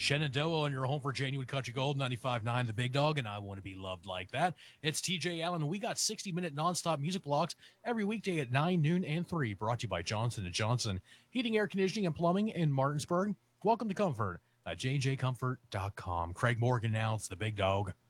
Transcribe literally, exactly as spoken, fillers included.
Shenandoah on your home for Genuine Country Gold, ninety-five point nine The Big Dog, and I want to be loved like that. It's T J Allen. We got sixty-minute nonstop music blocks every weekday at nine, noon, and three, brought to you by Johnson and Johnson Heating, Air Conditioning, and Plumbing in Martinsburg. Welcome to Comfort at j j comfort dot com. Craig Morgan now. It's The Big Dog.